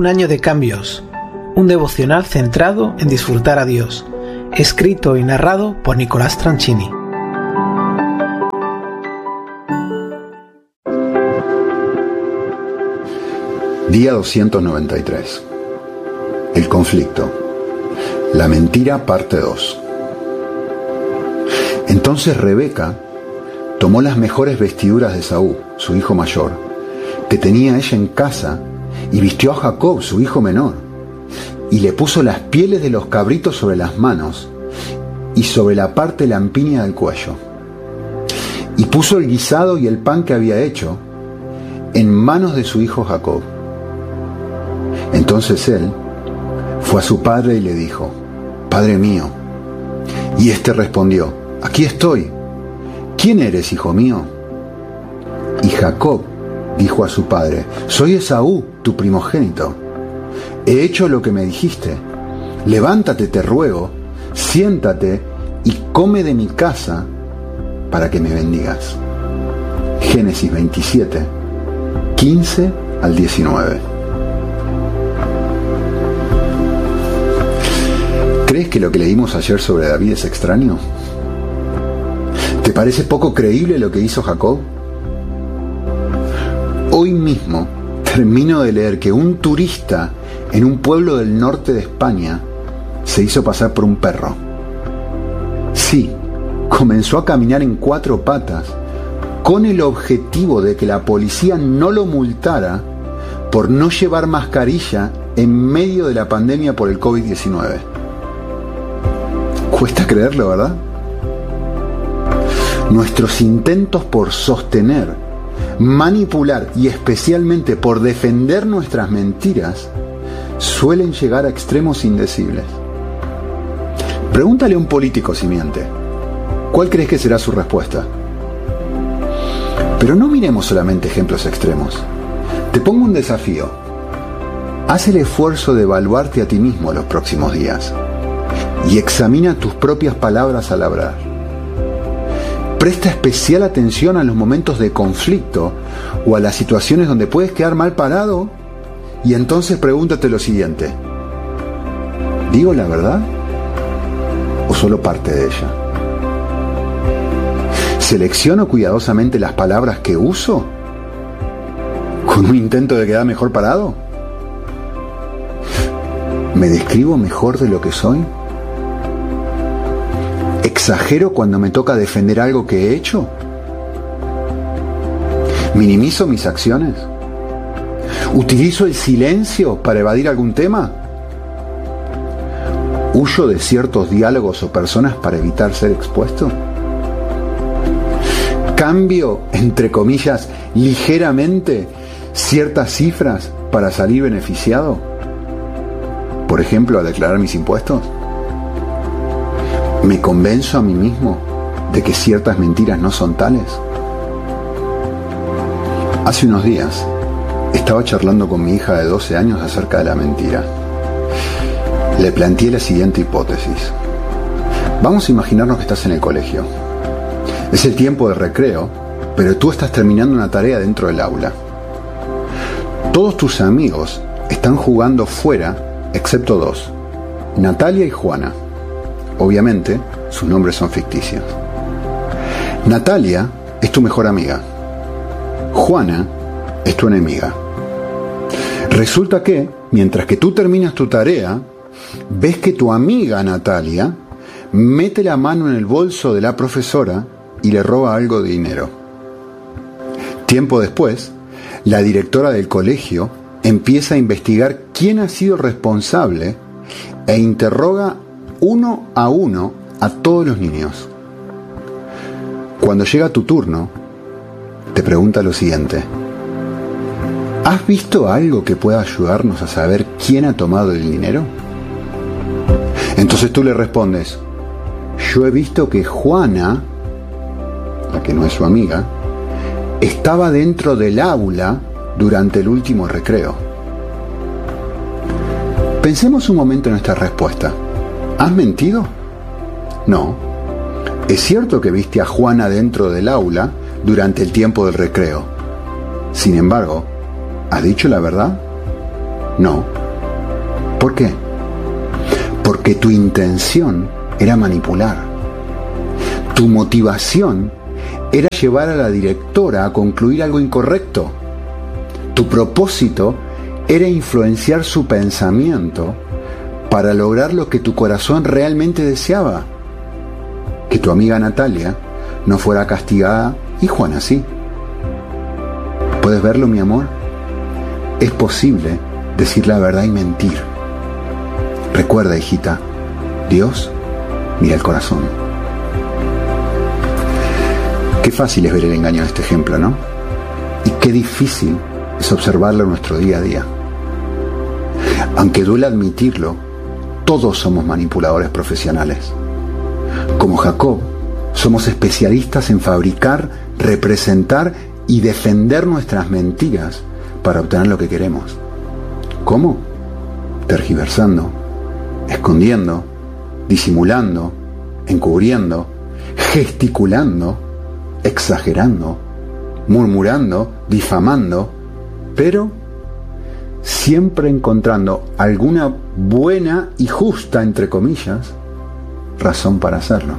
Un año de cambios, un devocional centrado en disfrutar a Dios, escrito y narrado por Nicolás Tranchini. Día 293. El conflicto. La mentira, parte 2. Entonces Rebeca tomó las mejores vestiduras de Esaú, su hijo mayor, que tenía ella en casa, y vistió a Jacob, su hijo menor, y le puso las pieles de los cabritos sobre las manos y sobre la parte lampiña del cuello. Y puso el guisado y el pan que había hecho en manos de su hijo Jacob. Entonces él fue a su padre y le dijo: «Padre mío». Y éste respondió: «Aquí estoy. ¿Quién eres, hijo mío?» Y Jacob dijo a su padre: «Soy Esaú, tu primogénito. He hecho lo que me dijiste. Levántate, te ruego, siéntate y come de mi casa para que me bendigas». Génesis 27, 15 al 19. ¿Crees que lo que leímos ayer sobre David es extraño? ¿Te parece poco creíble lo que hizo Jacob? Hoy mismo termino de leer que un turista en un pueblo del norte de España se hizo pasar por un perro. Sí, comenzó a caminar en 4 patas con el objetivo de que la policía no lo multara por no llevar mascarilla en medio de la pandemia por el COVID-19. Cuesta creerlo, ¿verdad? Nuestros intentos por sostener, manipular y especialmente por defender nuestras mentiras suelen llegar a extremos indecibles. Pregúntale a un político si miente. ¿Cuál crees que será su respuesta? Pero no miremos solamente ejemplos extremos. Te pongo un desafío. Haz el esfuerzo de evaluarte a ti mismo los próximos días y examina tus propias palabras al hablar. Presta especial atención a los momentos de conflicto o a las situaciones donde puedes quedar mal parado y entonces pregúntate lo siguiente: ¿digo la verdad o solo parte de ella? ¿Selecciono cuidadosamente las palabras que uso con un intento de quedar mejor parado? ¿Me describo mejor de lo que soy? ¿Exagero cuando me toca defender algo que he hecho? ¿Minimizo mis acciones? ¿Utilizo el silencio para evadir algún tema? ¿Huyo de ciertos diálogos o personas para evitar ser expuesto? ¿Cambio, entre comillas, ligeramente ciertas cifras para salir beneficiado? Por ejemplo, al declarar mis impuestos. ¿Me convenzo a mí mismo de que ciertas mentiras no son tales? Hace unos días estaba charlando con mi hija de 12 años acerca de la mentira. Le planteé la siguiente hipótesis. Vamos a imaginarnos que estás en el colegio. Es el tiempo de recreo, pero tú estás terminando una tarea dentro del aula. Todos tus amigos están jugando fuera, excepto 2, Natalia y Juana. Obviamente, sus nombres son ficticios. Natalia es tu mejor amiga. Juana es tu enemiga. Resulta que, mientras que tú terminas tu tarea, ves que tu amiga Natalia mete la mano en el bolso de la profesora y le roba algo de dinero. Tiempo después, la directora del colegio empieza a investigar quién ha sido responsable e interroga uno a todos los niños. Cuando llega tu turno, te pregunta lo siguiente: ¿has visto algo que pueda ayudarnos a saber quién ha tomado el dinero? Entonces tú le respondes: yo he visto que Juana, la que no es su amiga, estaba dentro del aula durante el último recreo. Pensemos un momento en esta respuesta. ¿Has mentido? No. Es cierto que viste a Juana dentro del aula durante el tiempo del recreo. Sin embargo, ¿has dicho la verdad? No. ¿Por qué? Porque tu intención era manipular. Tu motivación era llevar a la directora a concluir algo incorrecto. Tu propósito era influenciar su pensamiento para lograr lo que tu corazón realmente deseaba. Que tu amiga Natalia no fuera castigada y Juana sí. ¿Puedes verlo, mi amor? Es posible decir la verdad y mentir. Recuerda, hijita, Dios mira el corazón. Qué fácil es ver el engaño de este ejemplo, ¿no? Y qué difícil es observarlo en nuestro día a día. Aunque duela admitirlo, todos somos manipuladores profesionales. Como Jacob, somos especialistas en fabricar, representar y defender nuestras mentiras para obtener lo que queremos. ¿Cómo? Tergiversando, escondiendo, disimulando, encubriendo, gesticulando, exagerando, murmurando, difamando, pero siempre encontrando alguna buena y justa, entre comillas, razón para hacerlo.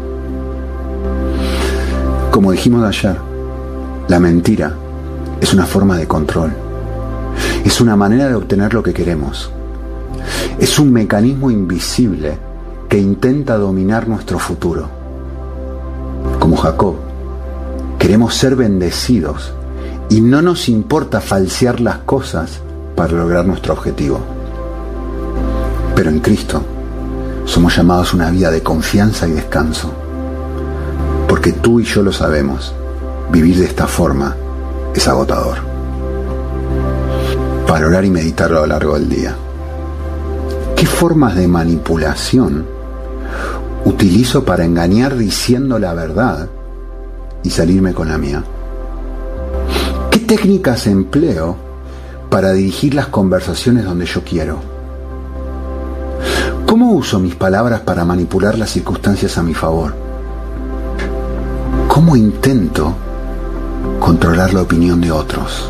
Como dijimos ayer, la mentira es una forma de control. Es una manera de obtener lo que queremos. Es un mecanismo invisible que intenta dominar nuestro futuro. Como Jacob, queremos ser bendecidos y no nos importa falsear las cosas para lograr nuestro objetivo. Pero en Cristo somos llamados a una vida de confianza y descanso. Porque tú y yo lo sabemos, vivir de esta forma es agotador. Para orar y meditarlo a lo largo del día. ¿Qué formas de manipulación utilizo para engañar diciendo la verdad y salirme con la mía? ¿Qué técnicas empleo para dirigir las conversaciones donde yo quiero? ¿Cómo uso mis palabras para manipular las circunstancias a mi favor? ¿Cómo intento controlar la opinión de otros?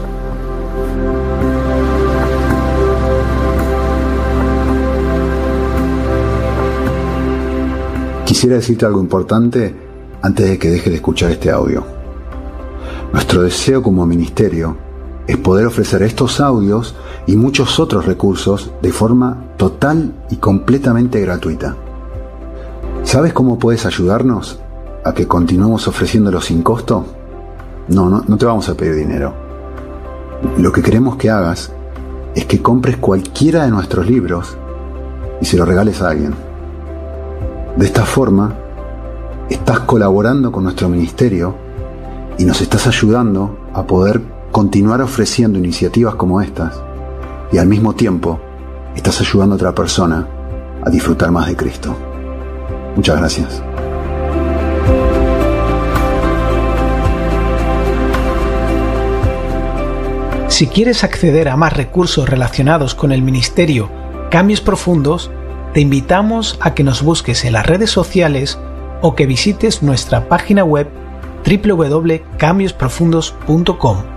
Quisiera decirte algo importante antes de que dejes de escuchar este audio. Nuestro deseo como ministerio es poder ofrecer estos audios y muchos otros recursos de forma total y completamente gratuita. ¿Sabes cómo puedes ayudarnos a que continuemos ofreciéndolo sin costo? No te vamos a pedir dinero. Lo que queremos que hagas es que compres cualquiera de nuestros libros y se lo regales a alguien. De esta forma, estás colaborando con nuestro ministerio y nos estás ayudando a poder continuar ofreciendo iniciativas como estas y al mismo tiempo estás ayudando a otra persona a disfrutar más de Cristo. Muchas gracias. Si quieres acceder a más recursos relacionados con el ministerio Cambios Profundos, te invitamos a que nos busques en las redes sociales o que visites nuestra página web www.cambiosprofundos.com.